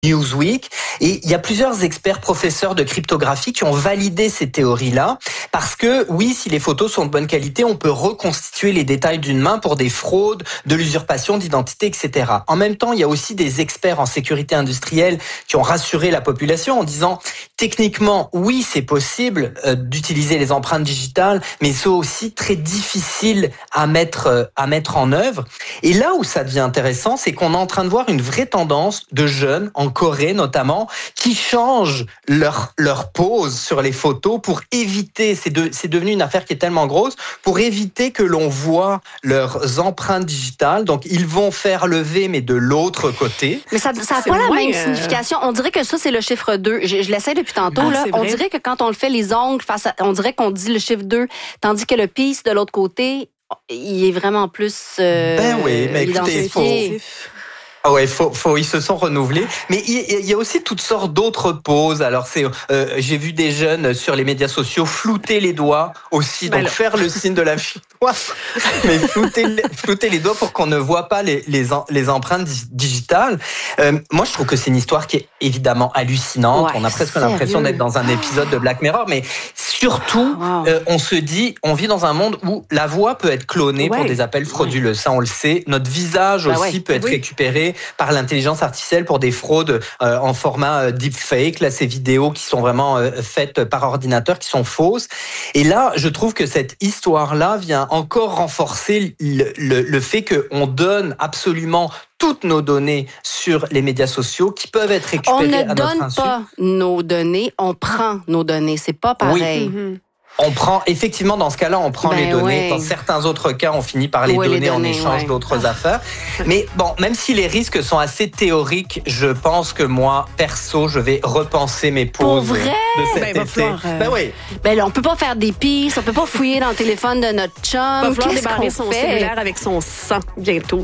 Newsweek, et il y a plusieurs experts professeurs de cryptographie qui ont validé ces théories-là, parce que oui, si les photos sont de bonne qualité, on peut reconstituer les détails d'une main pour des fraudes, de l'usurpation d'identité, etc. En même temps, il y a aussi des experts en sécurité industrielle qui ont rassuré la population en disant, techniquement, oui, c'est possible d'utiliser les empreintes digitales, mais c'est aussi très difficile à mettre en œuvre. Et là où ça devient intéressant, c'est qu'on est en train de voir une vraie tendance de jeunes en Corée notamment, qui changent leur pose sur les photos pour éviter, c'est devenu une affaire qui est tellement grosse, pour éviter que l'on voit leurs empreintes digitales. Donc, ils vont faire le V, mais de l'autre côté. Mais ça n'a pas la même signification. On dirait que ça, c'est le chiffre 2. Je l'essaie depuis tantôt. Là. On dirait que quand on le fait, les ongles, on dirait qu'on dit le chiffre 2, tandis que le peace de l'autre côté, il est vraiment plus oui, mais écoutez, ah ouais, ils se sont renouvelés. Mais il y a aussi toutes sortes d'autres poses. Alors j'ai vu des jeunes sur les médias sociaux flouter les doigts aussi, donc faire le signe de la victoire, mais flouter les doigts pour qu'on ne voit pas les empreintes digitales. Moi, je trouve que c'est une histoire qui est évidemment hallucinante. Ouais, on a presque l'impression d'être dans un épisode de Black Mirror, mais surtout, on se dit, on vit dans un monde où la voix peut être clonée pour des appels frauduleux. Ça, on le sait. Notre visage aussi peut être récupéré par l'intelligence artificielle pour des fraudes en format deepfake. Là, ces vidéos qui sont vraiment faites par ordinateur, qui sont fausses. Et là, je trouve que cette histoire-là vient encore renforcer le fait qu'on donne absolument toutes nos données sur les médias sociaux qui peuvent être récupérées à notre insu. On ne donne pas nos données, on prend nos données. C'est pas pareil. Oui. On prend, effectivement, dans ce cas-là, on prend les données. Dans certains autres cas, on finit par les donner en échange d'autres affaires. Mais bon, même si les risques sont assez théoriques, je pense que moi, perso, je vais repenser mes poses de cet été. Là, on peut pas faire des pistes, on peut pas fouiller dans le téléphone de notre chum. Il va falloir débarrer son cellulaire avec son sang bientôt.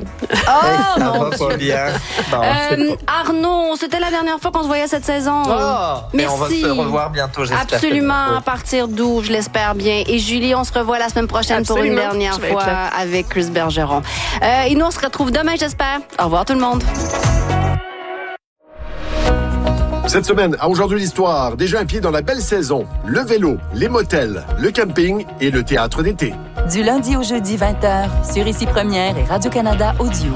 Oh mon Dieu! Pas bien. Arnaud, c'était la dernière fois qu'on se voyait cette saison. Mais on va se revoir bientôt, j'espère. Absolument, à partir d'où, je l'espère bien. Et Julie, on se revoit la semaine prochaine pour une dernière fois avec Chris Bergeron. Et nous, on se retrouve demain, j'espère. Au revoir tout le monde. Cette semaine, à Aujourd'hui l'Histoire, déjà un pied dans la belle saison. Le vélo, les motels, le camping et le théâtre d'été. Du lundi au jeudi 20h, sur Ici Première et Radio-Canada Audio.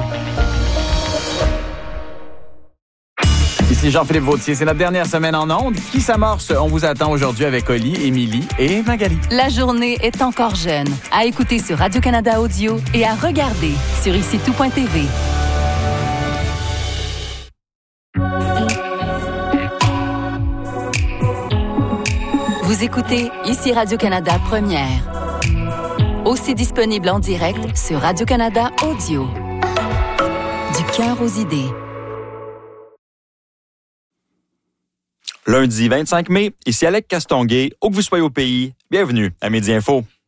Ici Jean-Philippe Vautier, c'est notre dernière semaine en ondes. Qui s'amorce? On vous attend aujourd'hui avec Oli, Émilie et Magali. La journée est encore jeune. À écouter sur Radio-Canada Audio et à regarder sur IciTout.tv. Vous écoutez Ici Radio-Canada Première. Aussi disponible en direct sur Radio-Canada Audio. Du cœur aux idées. Lundi 25 mai, ici Alec Castonguay. Où que vous soyez au pays, bienvenue à Midi Info.